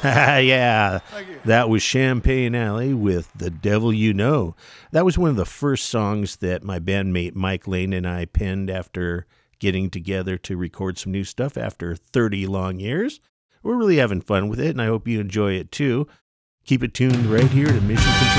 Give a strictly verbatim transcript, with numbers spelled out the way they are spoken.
Yeah, Thank you. that was Champagne Alley with The Devil You Know. That was one of the first songs that my bandmate Mike Lane and I penned after getting together to record some new stuff after thirty long years. We're really having fun with it, and I hope you enjoy it too. Keep it tuned right here to Mission Control.